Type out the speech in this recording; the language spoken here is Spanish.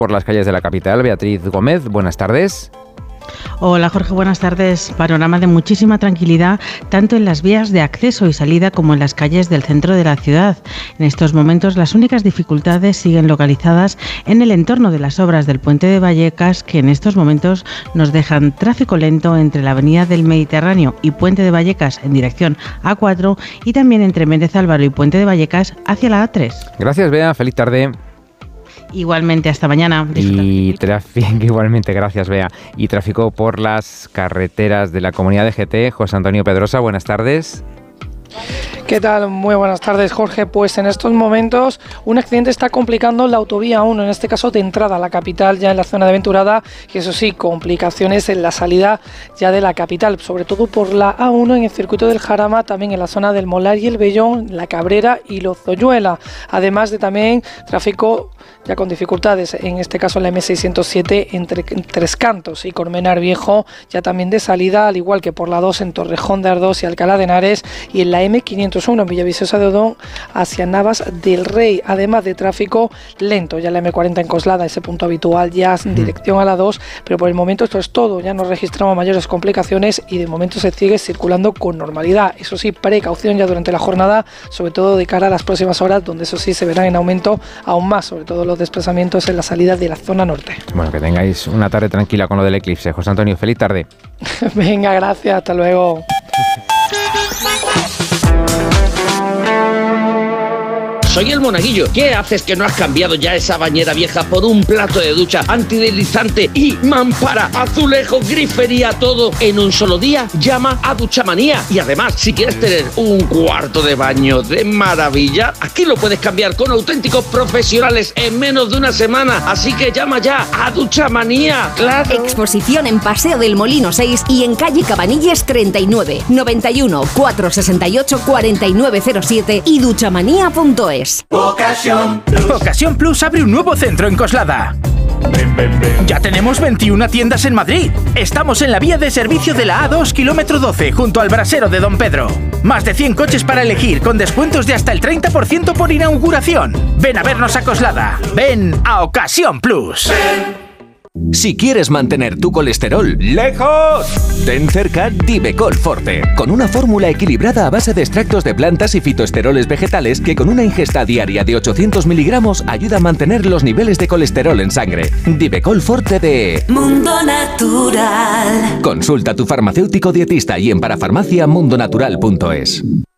por las calles de la capital. Beatriz Gómez, buenas tardes. Hola Jorge, buenas tardes. Panorama de muchísima tranquilidad tanto en las vías de acceso y salida como en las calles del centro de la ciudad. En estos momentos las únicas dificultades siguen localizadas en el entorno de las obras del Puente de Vallecas, que en estos momentos nos dejan tráfico lento entre la Avenida del Mediterráneo y Puente de Vallecas en dirección A4 y también entre Méndez Álvaro y Puente de Vallecas hacia la A3. Gracias, Bea. Feliz tarde. Igualmente, hasta mañana. Y tráfico, igualmente, gracias, Bea. Y tráfico por las carreteras de la Comunidad de GT. José Antonio Pedrosa, buenas tardes. ¿Qué tal? Muy buenas tardes, Jorge. Pues en estos momentos un accidente está complicando la autovía 1, en este caso de entrada a la capital, ya en la zona de Aventurada, y eso sí, complicaciones en la salida ya de la capital, sobre todo por la A1 en el circuito del Jarama, también en la zona del Molar y el Vellón, la Cabrera y Lozoyuela, además de también tráfico ya con dificultades, en este caso en la M607 entre Tres Cantos y Colmenar Viejo, ya también de salida, al igual que por la 2 en Torrejón de Ardoz y Alcalá de Henares, y en la M501 en Villaviciosa de Odón hacia Navas del Rey, además de tráfico lento, ya la M40 en Coslada, ese punto habitual ya en dirección a la 2, pero por el momento esto es todo, ya no registramos mayores complicaciones y de momento se sigue circulando con normalidad. Eso sí, precaución ya durante la jornada, sobre todo de cara a las próximas horas, donde eso sí se verán en aumento aún más, sobre todo los desplazamientos en la salida de la zona norte. Bueno, que tengáis una tarde tranquila con lo del eclipse. José Antonio, feliz tarde. Venga, gracias, hasta luego. Soy el Monaguillo. ¿Qué haces que no has cambiado ya esa bañera vieja por un plato de ducha antideslizante y mampara, azulejo, grifería, todo en un solo día? Llama a Duchamanía. Y además, si quieres tener un cuarto de baño de maravilla, aquí lo puedes cambiar con auténticos profesionales en menos de una semana. Así que llama ya a Duchamanía. ¡Claro! Exposición en Paseo del Molino 6 y en calle Cabanilles 39, 91 468 4907 y duchamanía.es. Ocasión Plus abre un nuevo centro en Coslada. Ya tenemos 21 tiendas en Madrid. Estamos en la vía de servicio de la A2, kilómetro 12, junto al brasero de Don Pedro. Más de 100 coches para elegir, con descuentos de hasta el 30% por inauguración. Ven a vernos a Coslada. Ven a Ocasión Plus. Si quieres mantener tu colesterol lejos, ten cerca Divecol Forte, con una fórmula equilibrada a base de extractos de plantas y fitoesteroles vegetales que con una ingesta diaria de 800 miligramos ayuda a mantener los niveles de colesterol en sangre. Divecol Forte de Mundo Natural. Consulta a tu farmacéutico dietista y en parafarmacia mundonatural.es.